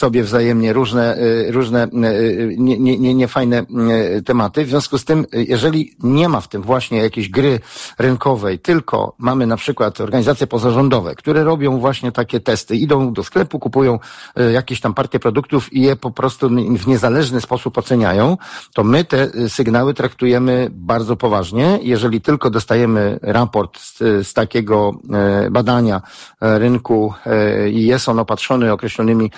sobie wzajemnie różne niefajne tematy. W związku z tym, jeżeli nie ma w tym właśnie jakiejś gry rynkowej, tylko mamy na przykład organizacje pozarządowe, które robią właśnie takie testy, idą do sklepu, kupują jakieś tam partie produktów i je po prostu w niezależny sposób oceniają, to my te sygnały traktujemy bardzo poważnie. Jeżeli tylko dostajemy raport z takiego badania rynku i jest on opatrzony określonymi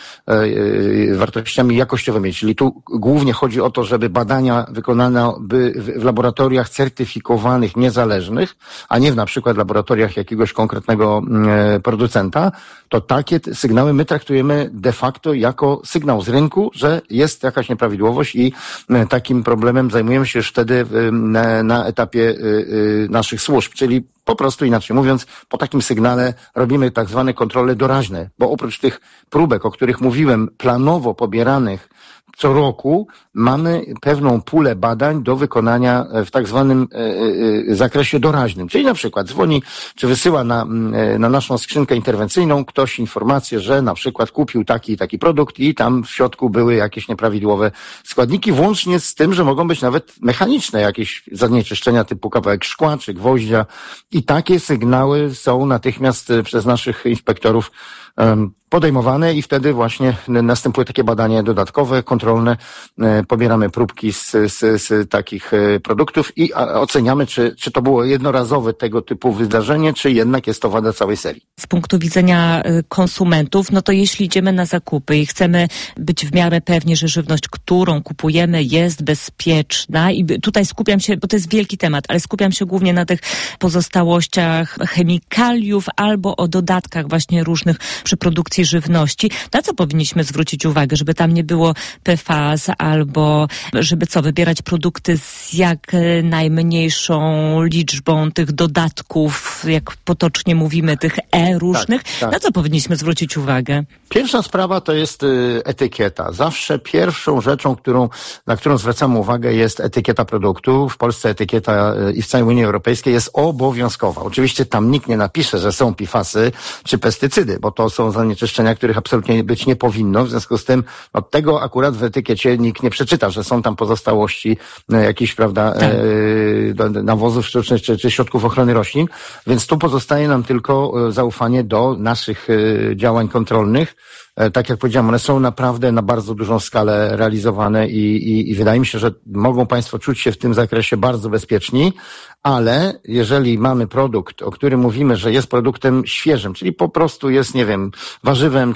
wartościami jakościowymi, czyli tu głównie chodzi o to, żeby badania wykonane by w laboratoriach certyfikowanych, niezależnych, a nie na przykład w laboratoriach jakiegoś konkretnego producenta, to takie sygnały my traktujemy de facto jako sygnał z rynku, że jest jakaś nieprawidłowość i takim problemem zajmujemy się już wtedy na etapie naszych służb, czyli po prostu inaczej mówiąc, po takim sygnale robimy tak zwane kontrole doraźne, bo oprócz tych próbek, o których mówiłem, planowo pobieranych co roku, mamy pewną pulę badań do wykonania w tak zwanym zakresie doraźnym. Czyli na przykład dzwoni, czy wysyła na naszą skrzynkę interwencyjną ktoś informację, że na przykład kupił taki i taki produkt i tam w środku były jakieś nieprawidłowe składniki, włącznie z tym, że mogą być nawet mechaniczne jakieś zanieczyszczenia typu kawałek szkła czy gwoździa i takie sygnały są natychmiast przez naszych inspektorów podejmowane i wtedy właśnie następuje takie badanie dodatkowe, kontrolne. Pobieramy próbki z takich produktów i oceniamy, czy to było jednorazowe tego typu wydarzenie, czy jednak jest to wada całej serii. Z punktu widzenia konsumentów, no to jeśli idziemy na zakupy i chcemy być w miarę pewni, że żywność, którą kupujemy, jest bezpieczna i tutaj skupiam się, bo to jest wielki temat, ale skupiam się głównie na tych pozostałościach chemikaliów albo o dodatkach właśnie różnych przy produkcji żywności. Na co powinniśmy zwrócić uwagę, żeby tam nie było PFAS albo żeby wybierać produkty z jak najmniejszą liczbą tych dodatków, jak potocznie mówimy, tych różnych. Tak. Na co powinniśmy zwrócić uwagę? Pierwsza sprawa to jest etykieta. Zawsze pierwszą rzeczą, na którą zwracamy uwagę, jest etykieta produktu. W Polsce etykieta i w całej Unii Europejskiej jest obowiązkowa. Oczywiście tam nikt nie napisze, że są PFAS-y czy pestycydy, bo to są zanieczyszczenia, których absolutnie być nie powinno. W związku z tym od tego akurat w etykiecie nikt nie przeczyta, że są tam pozostałości jakichś, prawda, nawozów sztucznych czy środków ochrony roślin. Więc tu pozostaje nam tylko zaufanie do naszych działań kontrolnych. Tak jak powiedziałem, one są naprawdę na bardzo dużą skalę realizowane i wydaje mi się, że mogą Państwo czuć się w tym zakresie bardzo bezpieczni, ale jeżeli mamy produkt, o którym mówimy, że jest produktem świeżym, czyli po prostu jest, nie wiem, warzywem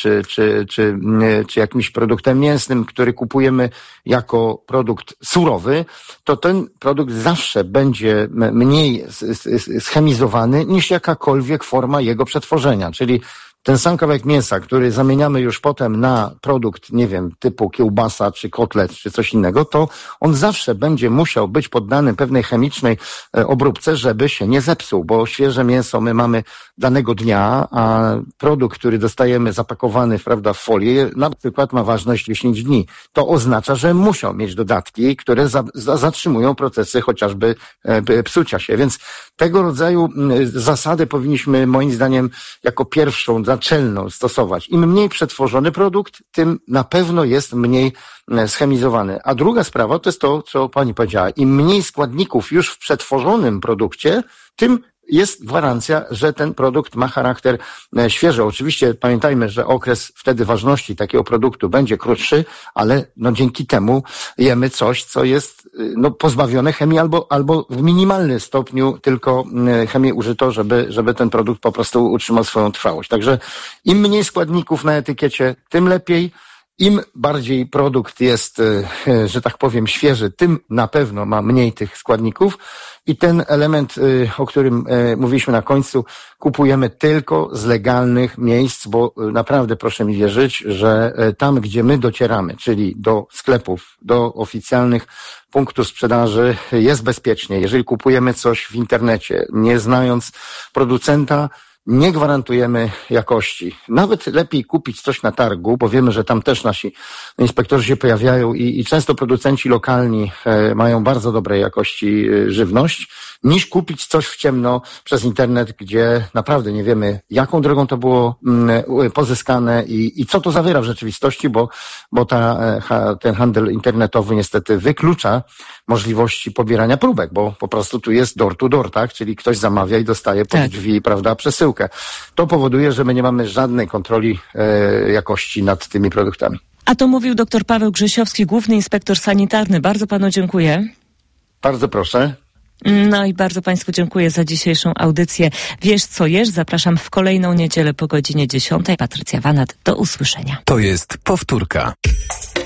czy jakimś produktem mięsnym, który kupujemy jako produkt surowy, to ten produkt zawsze będzie mniej schemizowany niż jakakolwiek forma jego przetworzenia, czyli ten sam kawałek mięsa, który zamieniamy już potem na produkt, nie wiem, typu kiełbasa, czy kotlet, czy coś innego, to on zawsze będzie musiał być poddany pewnej chemicznej obróbce, żeby się nie zepsuł, bo świeże mięso my mamy danego dnia, a produkt, który dostajemy zapakowany, prawda, w folię, na przykład ma ważność 10 dni. To oznacza, że muszą mieć dodatki, które zatrzymują procesy chociażby psucia się. Więc tego rodzaju zasady powinniśmy, moim zdaniem, jako pierwszą, naczelną stosować. Im mniej przetworzony produkt, tym na pewno jest mniej schemizowany. A druga sprawa to jest to, co Pani powiedziała. Im mniej składników już w przetworzonym produkcie, tym jest gwarancja, że ten produkt ma charakter świeży. Oczywiście pamiętajmy, że okres wtedy ważności takiego produktu będzie krótszy, ale dzięki temu jemy coś, co jest pozbawione chemii albo w minimalnym stopniu tylko chemii użyto, żeby ten produkt po prostu utrzymał swoją trwałość. Także im mniej składników na etykiecie, tym lepiej. Im bardziej produkt jest, że tak powiem, świeży, tym na pewno ma mniej tych składników i ten element, o którym mówiliśmy na końcu, kupujemy tylko z legalnych miejsc, bo naprawdę proszę mi wierzyć, że tam, gdzie my docieramy, czyli do sklepów, do oficjalnych punktów sprzedaży, jest bezpiecznie. Jeżeli kupujemy coś w internecie, nie znając producenta, nie gwarantujemy jakości. Nawet lepiej kupić coś na targu, bo wiemy, że tam też nasi inspektorzy się pojawiają i często producenci lokalni mają bardzo dobrej jakości żywność, niż kupić coś w ciemno przez internet, gdzie naprawdę nie wiemy, jaką drogą to było pozyskane i co to zawiera w rzeczywistości, bo ten handel internetowy niestety wyklucza możliwości pobierania próbek, bo po prostu tu jest door to door, tak? Czyli ktoś zamawia i dostaje pod drzwi, prawda, przesyłkę. To powoduje, że my nie mamy żadnej kontroli jakości nad tymi produktami. A to mówił dr Paweł Grzesiowski, główny inspektor sanitarny. Bardzo panu dziękuję. Bardzo proszę. No i bardzo państwu dziękuję za dzisiejszą audycję. Wiesz co jesz? Zapraszam w kolejną niedzielę po godzinie 10. Patrycja Wanat. Do usłyszenia. To jest powtórka.